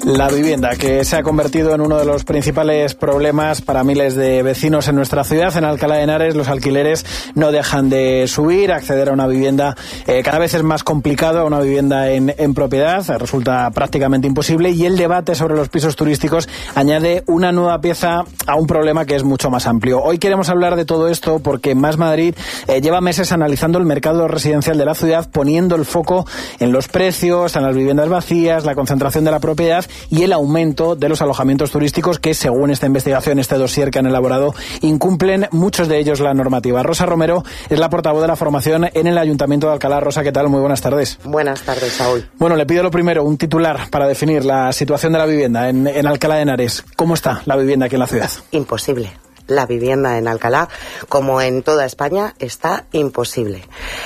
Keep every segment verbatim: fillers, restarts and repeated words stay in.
La vivienda, que se ha convertido en uno de los principales problemas para miles de vecinos en nuestra ciudad. En Alcalá de Henares los alquileres no dejan de subir. Acceder a una vivienda eh, cada vez es más complicado, a una vivienda en, en propiedad resulta prácticamente imposible, y el debate sobre los pisos turísticos añade una nueva pieza a un problema que es mucho más amplio. Hoy queremos hablar de todo esto porque Más Madrid eh, lleva meses analizando el mercado residencial de la ciudad, poniendo el foco en los precios, en las viviendas vacías, la concentración de la propiedad y el aumento de los alojamientos turísticos que, según esta investigación, este dossier que han elaborado, incumplen muchos de ellos la normativa. Rosa Romero es la portavoz de la formación en el Ayuntamiento de Alcalá. Rosa, ¿qué tal? Muy buenas tardes. Buenas tardes, Saúl. Bueno, le pido lo primero, un titular para definir la situación de la vivienda en, en Alcalá de Henares. ¿Cómo está la vivienda aquí en la ciudad? Imposible. La vivienda en Alcalá, como en toda España, está imposible.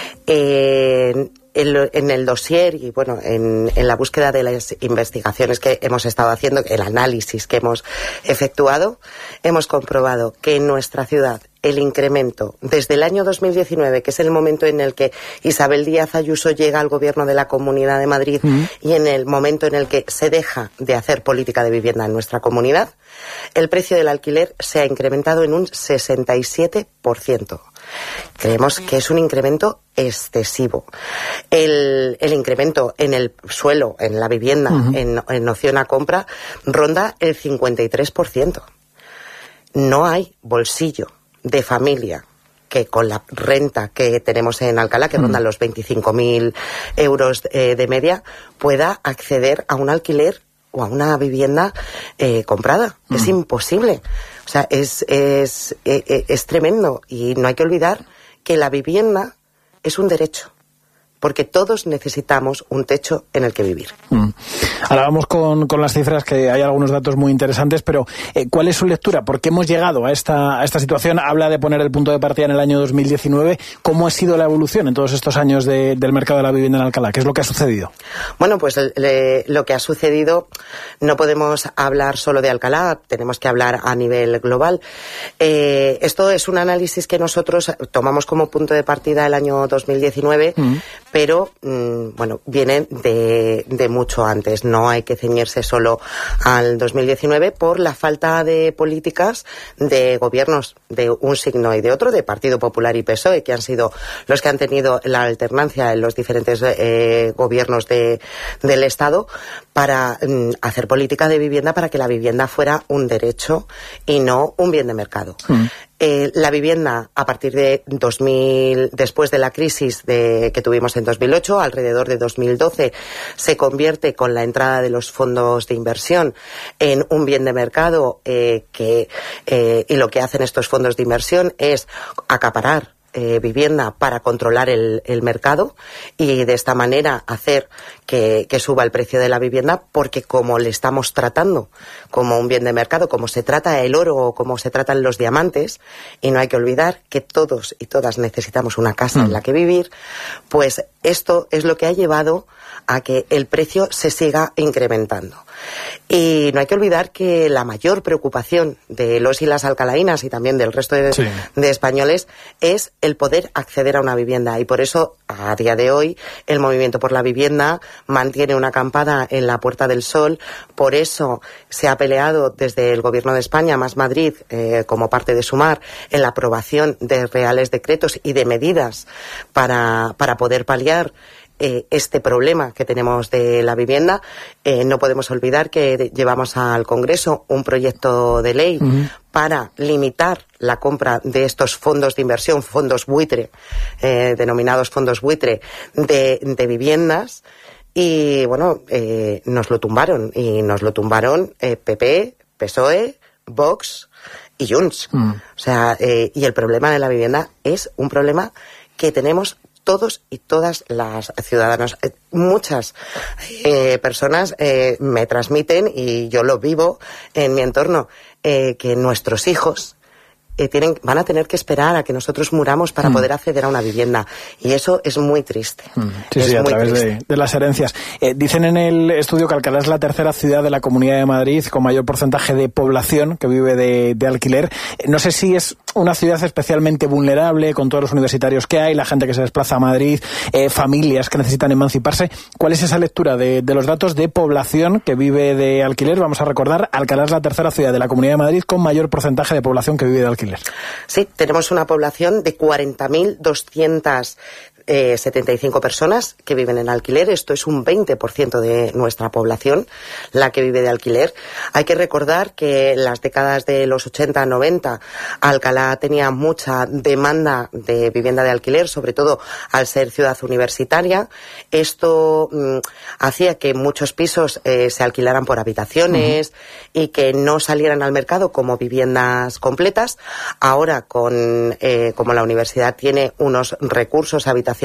Eh, en, en el dossier y bueno, en, en la búsqueda de las investigaciones que hemos estado haciendo, el análisis que hemos efectuado, hemos comprobado que en nuestra ciudad el incremento desde el año dos mil diecinueve, que es el momento en el que Isabel Díaz Ayuso llega al gobierno de la Comunidad de Madrid, mm. y en el momento en el que se deja de hacer política de vivienda en nuestra comunidad, el precio del alquiler se ha incrementado en un sesenta y siete por ciento. Creemos que es un incremento excesivo. El, el incremento en el suelo, en la vivienda, uh-huh. en, en opción a compra, ronda el cincuenta y tres por ciento. No hay bolsillo de familia que con la renta que tenemos en Alcalá, que ronda mm. los veinticinco mil euros eh, de media, pueda acceder a un alquiler o a una vivienda eh, comprada. Mm. Es imposible. O sea, es, es, es, es tremendo. Y no hay que olvidar que la vivienda es un derecho, porque todos necesitamos un techo en el que vivir. Mm. Ahora vamos con, con las cifras, que hay algunos datos muy interesantes, pero eh, ¿cuál es su lectura? ¿Por qué hemos llegado a esta, a esta situación? Habla de poner el punto de partida en el año dos mil diecinueve. ¿Cómo ha sido la evolución en todos estos años de, del mercado de la vivienda en Alcalá? ¿Qué es lo que ha sucedido? Bueno, pues le, lo que ha sucedido, no podemos hablar solo de Alcalá, tenemos que hablar a nivel global. Eh, esto es un análisis que nosotros tomamos como punto de partida el año dos mil diecinueve, mm. pero, mmm, bueno, viene de, de mucho antes. No hay que ceñirse solo al dos mil diecinueve por la falta de políticas de gobiernos de un signo y de otro, de Partido Popular y P S O E, que han sido los que han tenido la alternancia en los diferentes eh, gobiernos de, del Estado, para mm, hacer política de vivienda para que la vivienda fuera un derecho y no un bien de mercado. Mm. Eh, la vivienda, a partir de dos mil, después de la crisis de, que tuvimos en dos mil ocho, alrededor de dos mil doce, se convierte con la entrada de los fondos de inversión en un bien de mercado, eh, que eh, y lo que hacen estos fondos de inversión es acaparar Eh, vivienda para controlar el, el mercado y de esta manera hacer que, que suba el precio de la vivienda, porque como le estamos tratando como un bien de mercado, como se trata el oro o como se tratan los diamantes, y no hay que olvidar que todos y todas necesitamos una casa mm. en la que vivir, pues esto es lo que ha llevado a que el precio se siga incrementando. Y no hay que olvidar que la mayor preocupación de los y las alcalaínas y también del resto de, sí. de españoles es el poder acceder a una vivienda, y por eso a día de hoy el Movimiento por la Vivienda mantiene una acampada en la Puerta del Sol. Por eso se ha peleado desde el Gobierno de España, Más Madrid, eh, como parte de Sumar, en la aprobación de reales decretos y de medidas para, para poder paliar Eh, este problema que tenemos de la vivienda. Eh, no podemos olvidar que llevamos al Congreso un proyecto de ley uh-huh. para limitar la compra de estos fondos de inversión, fondos buitre, eh, denominados fondos buitre, de, de viviendas, y bueno, eh, nos lo tumbaron, y nos lo tumbaron eh, P P, P S O E, Vox y Junts. Uh-huh. O sea, eh, y el problema de la vivienda es un problema que tenemos todos y todas las ciudadanos. Eh, muchas eh, personas eh, me transmiten, y yo lo vivo en mi entorno, eh, que nuestros hijos eh, tienen, van a tener que esperar a que nosotros muramos para mm. poder acceder a una vivienda, y eso es muy triste. Mm. Sí, es sí, a muy través triste. de, de las herencias. Eh, dicen en el estudio que Alcalá es la tercera ciudad de la Comunidad de Madrid con mayor porcentaje de población que vive de, de alquiler. Eh, no sé si es una ciudad especialmente vulnerable con todos los universitarios que hay, la gente que se desplaza a Madrid, eh, familias que necesitan emanciparse. ¿Cuál es esa lectura de, de los datos de población que vive de alquiler? Vamos a recordar, Alcalá es la tercera ciudad de la Comunidad de Madrid con mayor porcentaje de población que vive de alquiler. Sí, tenemos una población de cuarenta mil doscientas setenta y cinco personas que viven en alquiler. Esto es un veinte por ciento de nuestra población la que vive de alquiler. Hay que recordar que en las décadas de los ochenta noventa Alcalá tenía mucha demanda de vivienda de alquiler, sobre todo al ser ciudad universitaria. Esto mmm, hacía que muchos pisos eh, se alquilaran por habitaciones uh-huh. y que no salieran al mercado como viviendas completas. Ahora, con eh, como la universidad tiene unos recursos habitacionales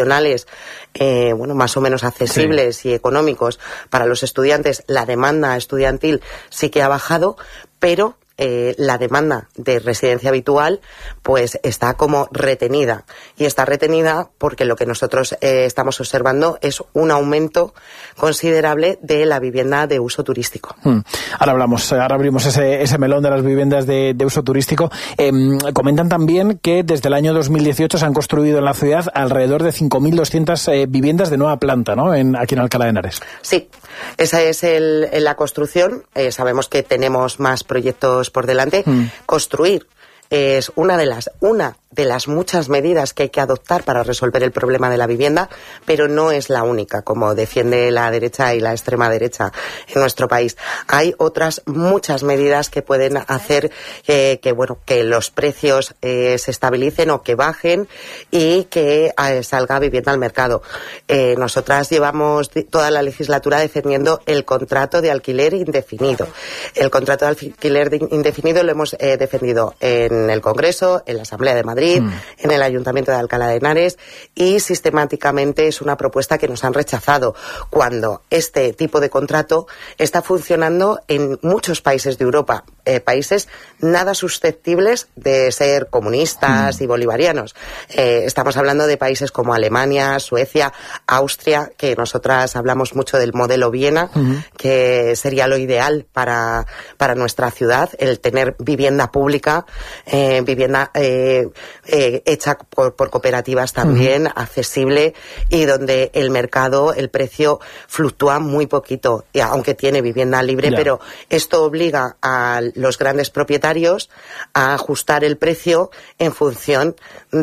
Eh, bueno, más o menos accesibles sí. y económicos para los estudiantes, la demanda estudiantil sí que ha bajado, pero eh, la demanda de residencia habitual pues está como retenida, y está retenida porque lo que nosotros eh, estamos observando es un aumento considerable de la vivienda de uso turístico. Hmm. Ahora hablamos, ahora abrimos ese, ese melón de las viviendas de, de uso turístico. Eh, comentan también que desde el año dos mil dieciocho se han construido en la ciudad alrededor de cinco mil doscientas eh, viviendas de nueva planta, ¿no? En, aquí en Alcalá de Henares. Sí, esa es el, la construcción. Eh, sabemos que tenemos más proyectos por delante. Hmm. Construir es una de las una de las muchas medidas que hay que adoptar para resolver el problema de la vivienda, pero no es la única, como defiende la derecha y la extrema derecha en nuestro país. Hay otras muchas medidas que pueden hacer eh, que bueno que los precios eh, se estabilicen o que bajen y que eh, salga vivienda al mercado. Eh, nosotras llevamos toda la legislatura defendiendo el contrato de alquiler indefinido. El contrato de alquiler de indefinido lo hemos eh, defendido en el Congreso, en la Asamblea de Madrid, Mm. en el Ayuntamiento de Alcalá de Henares, y sistemáticamente es una propuesta que nos han rechazado cuando este tipo de contrato está funcionando en muchos países de Europa, eh, países nada susceptibles de ser comunistas mm. y bolivarianos. Eh, estamos hablando de países como Alemania, Suecia, Austria, que nosotras hablamos mucho del modelo Viena, mm. que sería lo ideal para, para nuestra ciudad, el tener vivienda pública, eh, vivienda eh, Eh, hecha por, por cooperativas también, uh-huh. accesible, y donde el mercado, el precio fluctúa muy poquito, y aunque tiene vivienda libre, yeah. pero esto obliga a los grandes propietarios a ajustar el precio en función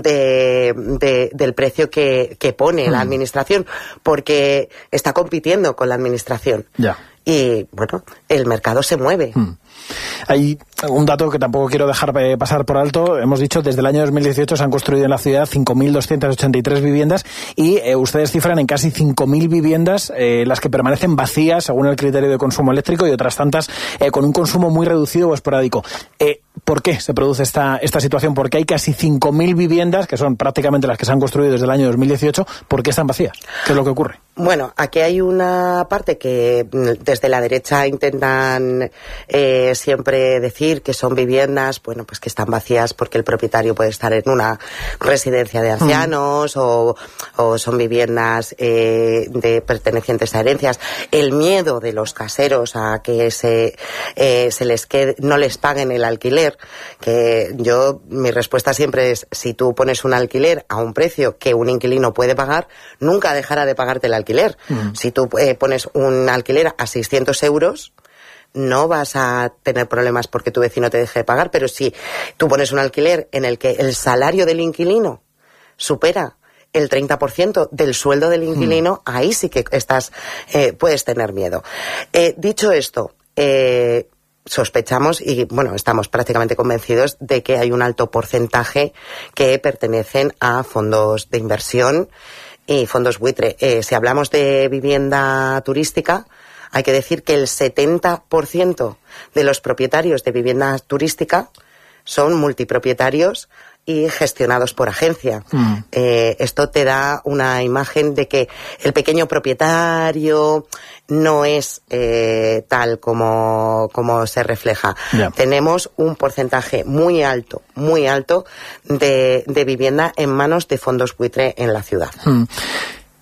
de, de, del precio que, que pone uh-huh. la administración, porque está compitiendo con la administración. Yeah. Y, bueno, el mercado se mueve. Hmm. Hay un dato que tampoco quiero dejar eh, pasar por alto. Hemos dicho, desde el año dos mil dieciocho se han construido en la ciudad cinco mil doscientas ochenta y tres viviendas y eh, ustedes cifran en casi cinco mil viviendas eh, las que permanecen vacías según el criterio de consumo eléctrico, y otras tantas eh, con un consumo muy reducido o esporádico. Eh, ¿Por qué se produce esta, esta situación? Porque hay casi cinco mil viviendas, que son prácticamente las que se han construido desde el año dos mil dieciocho. ¿Por qué están vacías? ¿Qué es lo que ocurre? Bueno, aquí hay una parte que desde la derecha intentan eh, siempre decir que son viviendas, bueno, pues que están vacías porque el propietario puede estar en una residencia de ancianos mm. o, o son viviendas eh, de pertenecientes a herencias. El miedo de los caseros a que se, eh, se les quede, no les paguen el alquiler, que yo, mi respuesta siempre es, si tú pones un alquiler a un precio que un inquilino puede pagar, nunca dejará de pagarte el alquiler. alquiler. Mm. Si tú eh, pones un alquiler a seiscientos euros, no vas a tener problemas porque tu vecino te deje de pagar, pero si tú pones un alquiler en el que el salario del inquilino supera el treinta por ciento del sueldo del inquilino, mm. ahí sí que estás, eh, puedes tener miedo. Eh, dicho esto, eh, sospechamos y, bueno, estamos prácticamente convencidos de que hay un alto porcentaje que pertenecen a fondos de inversión y fondos buitre. Eh, si hablamos de vivienda turística, hay que decir que el setenta por ciento de los propietarios de vivienda turística son multipropietarios y gestionados por agencia. Mm. Eh, esto te da una imagen de que el pequeño propietario no es eh, tal como, como se refleja. Yeah. Tenemos un porcentaje muy alto, muy alto de, de vivienda en manos de fondos buitre en la ciudad. Mm.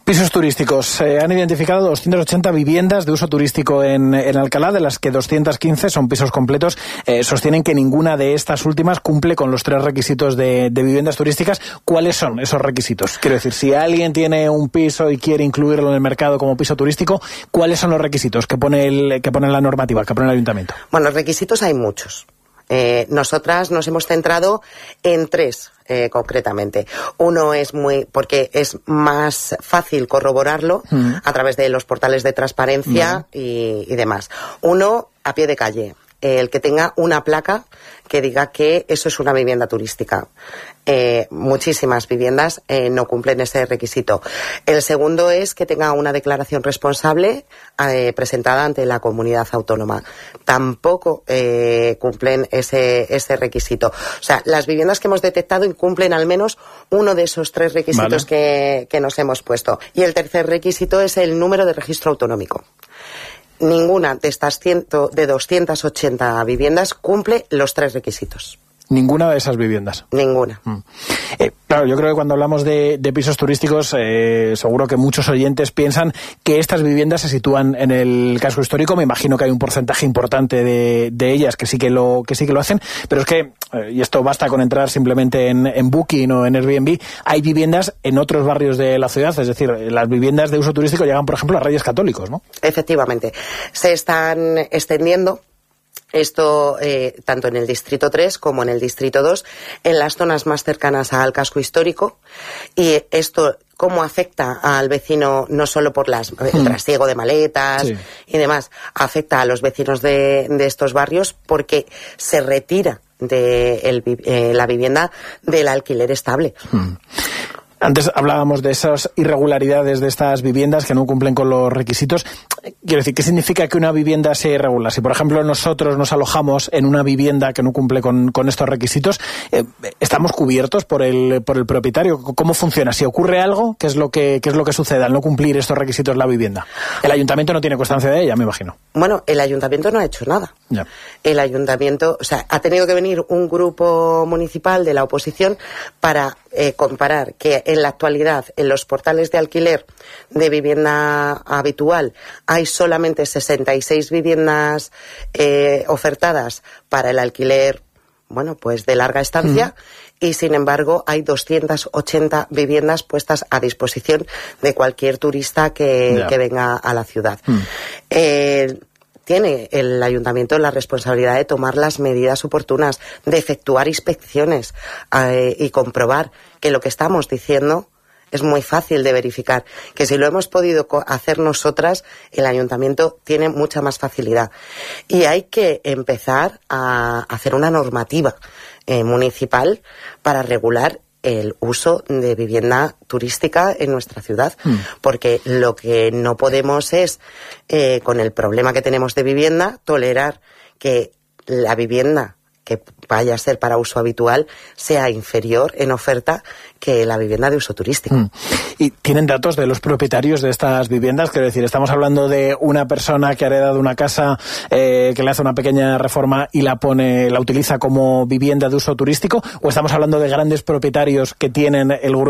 Pisos turísticos. Eh, han identificado doscientas ochenta viviendas de uso turístico en, en Alcalá, de las que doscientas quince son pisos completos. Eh, sostienen que ninguna de estas últimas cumple con los tres requisitos de, de viviendas turísticas. ¿Cuáles son esos requisitos? Quiero decir, si alguien tiene un piso y quiere incluirlo en el mercado como piso turístico, ¿cuáles son los requisitos que pone, el, que pone la normativa, que pone el ayuntamiento? Bueno, requisitos hay muchos. Eh, nosotras nos hemos centrado en tres, eh, concretamente. Uno es muy, porque es más fácil corroborarlo mm. a través de los portales de transparencia mm. y, y demás. Uno, a pie de calle. El que tenga una placa que diga que eso es una vivienda turística. Eh, muchísimas viviendas eh, no cumplen ese requisito. El segundo es que tenga una declaración responsable eh, presentada ante la comunidad autónoma. Tampoco eh, cumplen ese, ese requisito. O sea, las viviendas que hemos detectado incumplen al menos uno de esos tres requisitos vale. que, que nos hemos puesto. Y el tercer requisito es el número de registro autonómico. Ninguna de estas ciento, de doscientas ochenta viviendas cumple los tres requisitos. Ninguna de esas viviendas. Ninguna. Mm. Eh, claro, yo creo que cuando hablamos de, de pisos turísticos, eh, seguro que muchos oyentes piensan que estas viviendas se sitúan en el casco histórico. Me imagino que hay un porcentaje importante de, de ellas que sí que lo que sí que lo hacen, pero es que, eh, y esto basta con entrar simplemente en, en Booking o en Airbnb, hay viviendas en otros barrios de la ciudad, es decir, las viviendas de uso turístico llegan, por ejemplo, a Reyes Católicos, ¿no? Efectivamente. Se están extendiendo esto eh, tanto en el Distrito tres como en el Distrito dos, en las zonas más cercanas al casco histórico, y esto cómo afecta al vecino, no solo por las, el trasiego de maletas sí. y demás, afecta a los vecinos de, de estos barrios porque se retira de el, eh, la vivienda del alquiler estable. Hmm. Antes hablábamos de esas irregularidades de estas viviendas que no cumplen con los requisitos. Quiero decir, ¿qué significa que una vivienda sea irregular? Si, por ejemplo, nosotros nos alojamos en una vivienda que no cumple con, con estos requisitos, eh, ¿estamos cubiertos por el por el propietario? ¿Cómo funciona? Si ocurre algo, ¿qué es lo que qué es lo que sucede al no cumplir estos requisitos la vivienda? El ayuntamiento no tiene constancia de ella, me imagino. Bueno, el ayuntamiento no ha hecho nada. Ya. El ayuntamiento, o sea, ha tenido que venir un grupo municipal de la oposición para eh, comparar que en la actualidad, en los portales de alquiler de vivienda habitual, hay solamente sesenta y seis viviendas eh, ofertadas para el alquiler, bueno, pues de larga estancia, mm. y sin embargo hay doscientas ochenta viviendas puestas a disposición de cualquier turista que, yeah. que venga a la ciudad. Mm. Eh, Tiene el ayuntamiento la responsabilidad de tomar las medidas oportunas, de efectuar inspecciones eh, y comprobar que lo que estamos diciendo es muy fácil de verificar, que si lo hemos podido hacer nosotras, el ayuntamiento tiene mucha más facilidad. Y hay que empezar a hacer una normativa eh, municipal para regular el uso de vivienda turística en nuestra ciudad, mm. porque lo que no podemos es, eh, con el problema que tenemos de vivienda, tolerar que la vivienda que vaya a ser para uso habitual sea inferior en oferta que la vivienda de uso turístico. Mm. ¿Y tienen datos de los propietarios de estas viviendas? Quiero decir, ¿estamos hablando de una persona que ha heredado una casa, eh, que le hace una pequeña reforma y la pone, la utiliza como vivienda de uso turístico? ¿O estamos hablando de grandes propietarios que tienen el grupo